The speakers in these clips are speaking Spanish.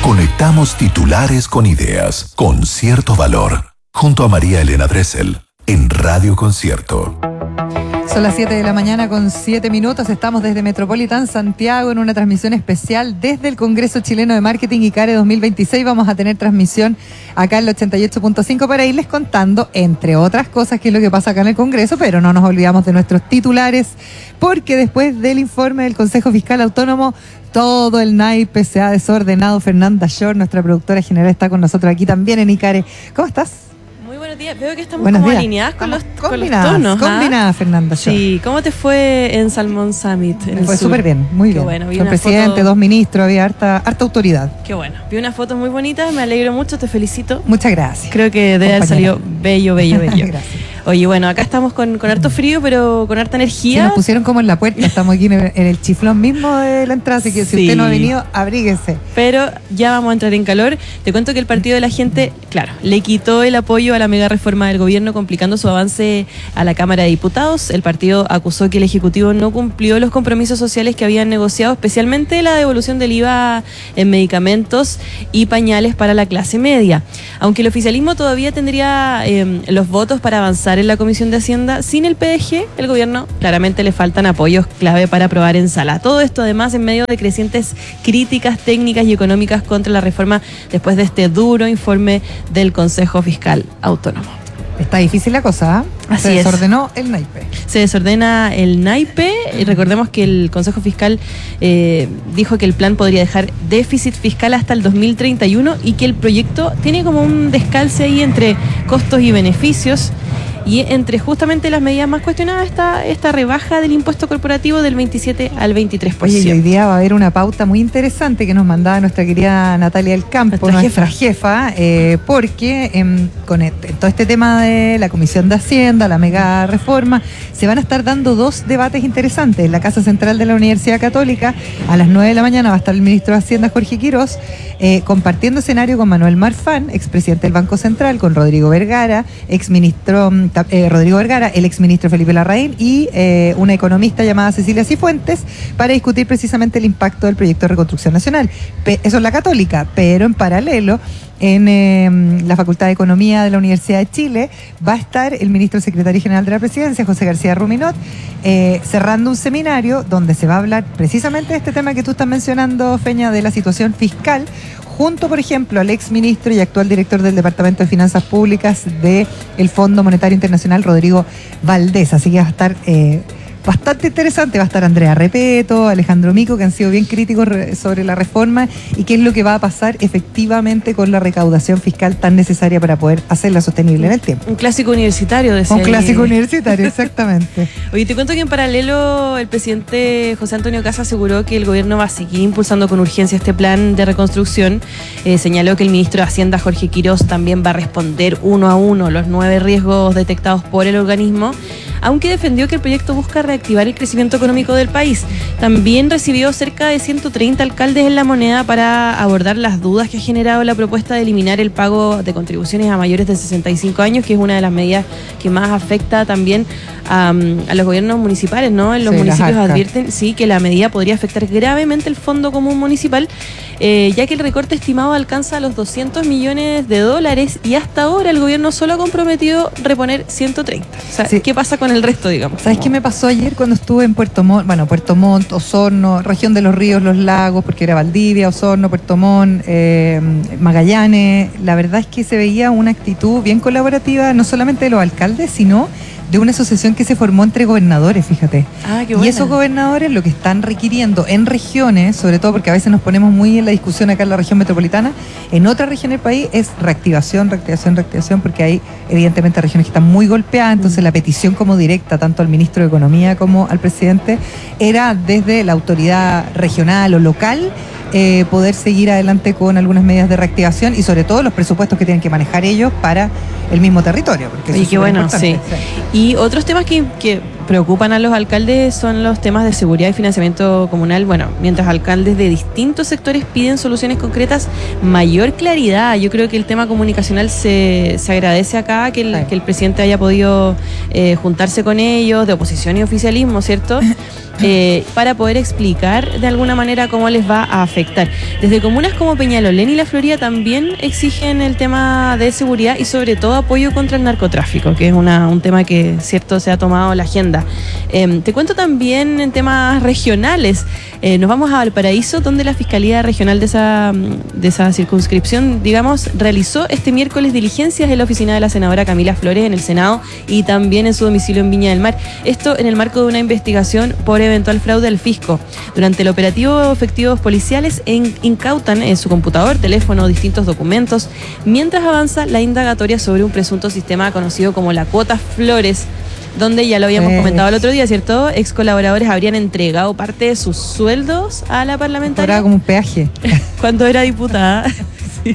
Conectamos titulares con ideas, con cierto valor. Junto a María Elena Dressel, en Radio Concierto. Son las 7 de la mañana con 7 minutos. Estamos desde Metropolitan Santiago en una transmisión especial desde el Congreso Chileno de Marketing ICARE 2026. Vamos a tener transmisión acá en el 88.5 para irles contando, entre otras cosas, qué es lo que pasa acá en el Congreso, pero no nos olvidamos de nuestros titulares, porque después del informe del Consejo Fiscal Autónomo, todo el naipe se ha desordenado. Fernanda Shore, nuestra productora general, está con nosotros aquí también en ICARE. ¿Cómo estás? Muy buenos días. Veo que estamos como alineadas con los tonos. Combinada, Fernanda Shore. Sí. ¿Cómo te fue en Salmón Summit? Me fue súper bien, muy bien. Bueno, el presidente, 2 ministros, había harta autoridad. Qué bueno. Vi unas fotos muy bonitas, me alegro mucho, te felicito. Muchas gracias. Creo que debe haber salido bello. Gracias. Oye, bueno, acá estamos con harto frío, pero con harta energía. Sí, nos pusieron como en la puerta, estamos aquí en el chiflón mismo de la entrada, así que si usted no ha venido, abríguese. Pero ya vamos a entrar en calor. Te cuento que el Partido de la Gente, claro, le quitó el apoyo a la mega reforma del gobierno, complicando su avance a la Cámara de Diputados. El partido acusó que el Ejecutivo no cumplió los compromisos sociales que habían negociado, especialmente la devolución del IVA en medicamentos y pañales para la clase media. Aunque el oficialismo todavía tendría los votos para avanzar en la Comisión de Hacienda, sin el PDG, el gobierno claramente le faltan apoyos clave para aprobar en sala. Todo esto además en medio de crecientes críticas técnicas y económicas contra la reforma después de este duro informe del Consejo Fiscal Autónomo. Está difícil la cosa, ¿eh? Se desordenó el naipe. Se desordena el naipe y recordemos que el Consejo Fiscal dijo que el plan podría dejar déficit fiscal hasta el 2031 y que el proyecto tiene como un descalce ahí entre costos y beneficios. Y entre justamente las medidas más cuestionadas está esta rebaja del impuesto corporativo del 27 al 23%. Oye, y hoy día va a haber una pauta muy interesante que nos mandaba nuestra querida Natalia del Campo, nuestra jefa, porque con todo este tema de la Comisión de Hacienda, la mega reforma, se van a estar dando 2 debates interesantes. En la Casa Central de la Universidad Católica, a las 9 de la mañana va a estar el ministro de Hacienda, Jorge Quirós, compartiendo escenario con Manuel Marfán, expresidente del Banco Central, con Rodrigo Vergara, el exministro Felipe Larraín y una economista llamada Cecilia Cifuentes, para discutir precisamente el impacto del proyecto de reconstrucción nacional. Eso es la Católica, pero en paralelo, en la Facultad de Economía de la Universidad de Chile va a estar el ministro secretario general de la Presidencia, José García Ruminot, cerrando un seminario donde se va a hablar precisamente de este tema que tú estás mencionando, Feña, de la situación fiscal, junto, por ejemplo, al exministro y actual director del Departamento de Finanzas Públicas del Fondo Monetario Internacional, Rodrigo Valdés. Así que va a estar bastante interesante. Va a estar Andrea Repeto, Alejandro Mico, que han sido bien críticos sobre la reforma y qué es lo que va a pasar efectivamente con la recaudación fiscal tan necesaria para poder hacerla sostenible en el tiempo. Un clásico universitario, decía. Un clásico universitario, exactamente. Oye, te cuento que en paralelo el presidente José Antonio Kast aseguró que el gobierno va a seguir impulsando con urgencia este plan de reconstrucción. Señaló que el ministro de Hacienda, Jorge Quirós, también va a responder uno a uno los 9 riesgos detectados por el organismo, aunque defendió que el proyecto busca reactivar el crecimiento económico del país. También recibió cerca de 130 alcaldes en La Moneda para abordar las dudas que ha generado la propuesta de eliminar el pago de contribuciones a mayores de 65 años, que es una de las medidas que más afecta también a los gobiernos municipales, ¿no? En los municipios advierten, que la medida podría afectar gravemente el Fondo Común Municipal, ya que el recorte estimado alcanza los $200 millones y hasta ahora el gobierno solo ha comprometido reponer 130. O sea, ¿qué pasa con el resto, digamos? ¿Sabes qué me pasó ayer cuando estuve en Puerto Montt, Osorno, región de los ríos, los lagos, porque era Valdivia, Osorno, Puerto Montt, Magallanes? La verdad es que se veía una actitud bien colaborativa, no solamente de los alcaldes, sino de una asociación que se formó entre gobernadores, fíjate. Qué buena. Y esos gobernadores lo que están requiriendo en regiones, sobre todo porque a veces nos ponemos muy en la discusión acá en la región metropolitana, en otras regiones del país es reactivación, porque hay evidentemente regiones que están muy golpeadas. Entonces la petición como directa, tanto al ministro de Economía como al presidente, era desde la autoridad regional o local poder seguir adelante con algunas medidas de reactivación y sobre todo los presupuestos que tienen que manejar ellos para el mismo territorio. Porque qué bueno, sí. Y otros temas que preocupan a los alcaldes son los temas de seguridad y financiamiento comunal. Bueno, mientras alcaldes de distintos sectores piden soluciones concretas, mayor claridad. Yo creo que el tema comunicacional se agradece acá, que el presidente haya podido juntarse con ellos, de oposición y oficialismo, ¿cierto? Para poder explicar de alguna manera cómo les va a afectar. Desde comunas como Peñalolén y La Florida también exigen el tema de seguridad y sobre todo apoyo contra el narcotráfico, que es un tema que, cierto, se ha tomado la agenda. Te cuento también en temas regionales. Nos vamos a Valparaíso, donde la Fiscalía Regional de esa circunscripción, digamos, realizó este miércoles diligencias en la oficina de la senadora Camila Flores en el Senado y también en su domicilio en Viña del Mar. Esto en el marco de una investigación por eventual fraude al fisco. Durante el operativo, efectivos policiales incautan en su computador, teléfono, distintos documentos, mientras avanza la indagatoria sobre un presunto sistema conocido como la cuota Flores, donde ya lo habíamos comentado el otro día, ¿cierto? Ex colaboradores habrían entregado parte de sus sueldos a la parlamentaria. Era como un peaje. Cuando era diputada. Sí.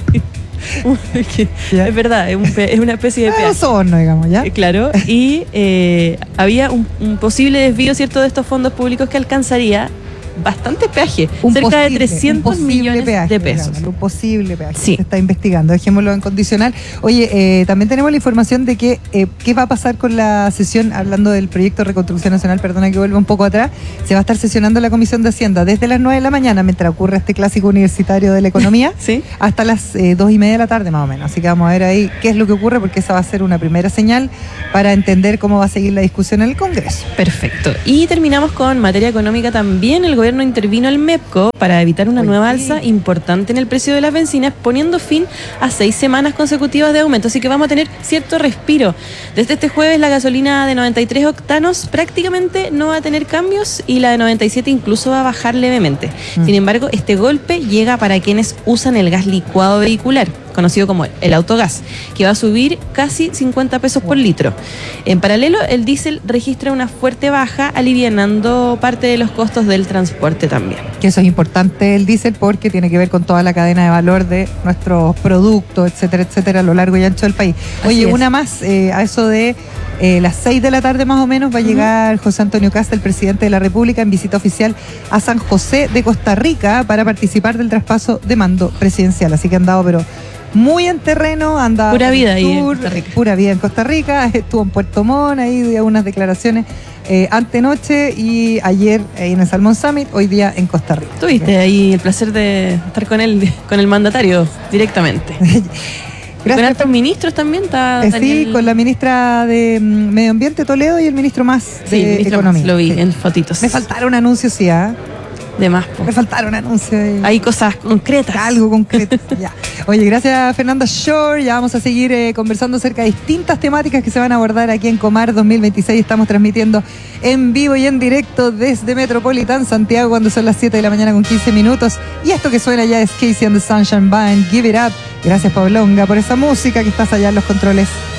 Es verdad, es una especie de peaje. Soborno, digamos, ¿ya? Claro, y había un posible desvío, ¿cierto?, de estos fondos públicos que alcanzaría bastante peaje, cerca de 300 millones de pesos. Digamos, un posible peaje. Sí. Se está investigando, dejémoslo en condicional. Oye, también tenemos la información de que qué va a pasar con la sesión, hablando del proyecto de reconstrucción nacional, perdona que vuelva un poco atrás, se va a estar sesionando la Comisión de Hacienda desde las 9 de la mañana, mientras ocurre este clásico universitario de la economía, ¿sí?, hasta las 2:30 de la tarde más o menos. Así que vamos a ver ahí qué es lo que ocurre, porque esa va a ser una primera señal para entender cómo va a seguir la discusión en el Congreso. Perfecto. Y terminamos con materia económica también. El gobierno intervino al MEPCO para evitar una nueva alza importante en el precio de las bencinas, poniendo fin a 6 semanas consecutivas de aumento. Así que vamos a tener cierto respiro. Desde este jueves la gasolina de 93 octanos prácticamente no va a tener cambios y la de 97 incluso va a bajar levemente. Sin embargo, este golpe llega para quienes usan el gas licuado vehicular, conocido como el autogás, que va a subir casi 50 pesos por litro. En paralelo, el diésel registra una fuerte baja, alivianando parte de los costos del transporte también. Que eso es importante, el diésel, porque tiene que ver con toda la cadena de valor de nuestros productos, etcétera, etcétera, a lo largo y ancho del país. Oye, una más, a eso de las 6 de la tarde más o menos va a llegar José Antonio Kast, el presidente de la República, en visita oficial a San José de Costa Rica para participar del traspaso de mando presidencial. Así que han dado, pero muy en terreno, anda pura vida ahí en Costa Rica. Pura vida en Costa Rica, estuvo en Puerto Montt, ahí dio unas declaraciones antenoche y ayer en el Salmon Summit, hoy día en Costa Rica. Tuviste ahí el placer de estar con el mandatario directamente. Gracias. Con altos ministros también está sí, con la ministra de Medio Ambiente, Toledo, y el ministro más de Economía. Lo vi en fotitos. Me faltaron anuncios, sí, ¿ah? De más, me faltaron anuncios. Hay cosas concretas. Algo concreto, ya. Oye, gracias Fernanda Shore. Ya vamos a seguir conversando acerca de distintas temáticas que se van a abordar aquí en Comar 2026. Estamos transmitiendo en vivo y en directo desde Metropolitan Santiago, cuando son las 7 de la mañana con 15 minutos. Y esto que suena ya es Casey and the Sunshine Band, Give It Up. Gracias, Pablonga, por esa música que estás allá en los controles.